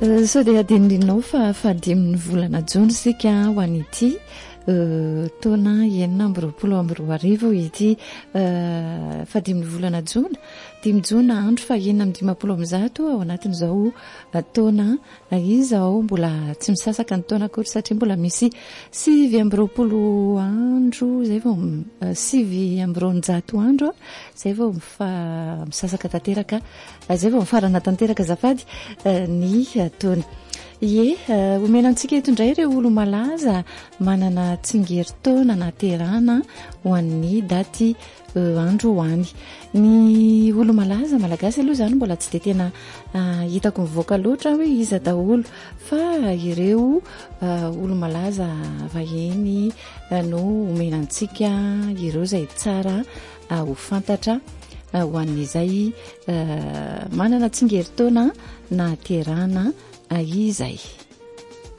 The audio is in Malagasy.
sao dia adinindrinao fa fahadimin'ny volana jona sika ho an'ity taona 2024 ity fahadimin'ny volana jona 5 jona andro fa 9:16 ao anatin'izao taona izao mbola tsy misasaka ny taona akory satria mbola misy 20 andro zay vao 900 andro zay vao misasaka tanteraka zay vao mifarana tanteraka zafady ny taona omena antsika eto indray ireo olo malaza manana tsingeritaona naterana ho an'ny daty andro hoany ny olo malaza malagasy aloha zany mbola tsy de tena hitako mivoaka loatra hoe iza daholo fa ireo olo malaza vahiny no omena antsika ireo zay tsara ho fantatra ho an'izay manana tsingeritaona naterana izay